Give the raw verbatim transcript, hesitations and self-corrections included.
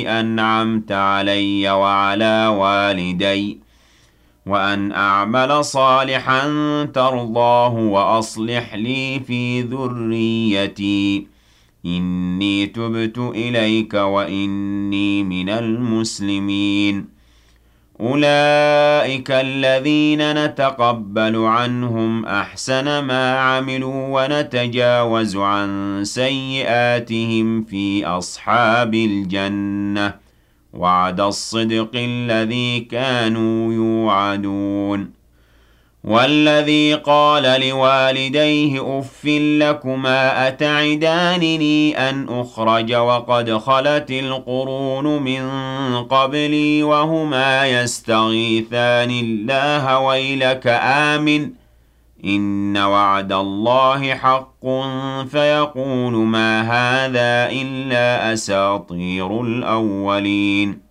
أنعمت علي وعلى والدي وأن أعمل صالحا ترضاه وأصلح لي في ذريتي إني تبت إليك وإني من المسلمين. أولئك الذين نتقبل عنهم أحسن ما عملوا ونتجاوز عن سيئاتهم في أصحاب الجنة وعد الصدق الذي كانوا يوعدون. والذي قال لوالديه أف لكما أتعدانني أن أخرج وقد خلت القرون من قبلي وهما يستغيثان الله ويلك آمن إن وعد الله حق فيقول ما هذا إلا أساطير الأولين.